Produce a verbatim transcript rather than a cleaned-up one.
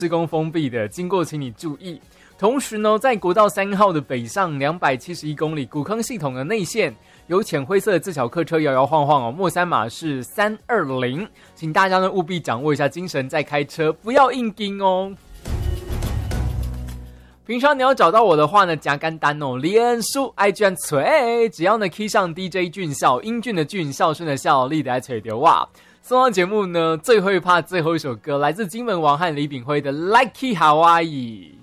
施工封闭的，经过请你注意。同时呢，在国道三号的北上两百七十一公里古坑系统的内线，有浅灰色的自小客车摇摇晃晃哦，末三码是三二零，请大家呢务必掌握一下精神再开车，不要硬盯哦。平常你要找到我的话呢，加干单哦，脸书 I G 吹，只要呢 key 上 D J 俊孝，英俊的俊，孝顺的孝，力的来吹丢哇。送上节目呢，最后一趴最后一首歌，来自金门王和李炳辉的 Likey Hawaii。